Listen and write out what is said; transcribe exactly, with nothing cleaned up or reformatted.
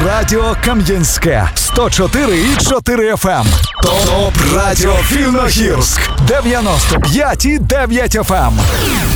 Радіо Кам'янське сто чотири і чотири еф ем. Топ Радіо Виногірськ дев'яносто п'ять і дев'ять еф ем.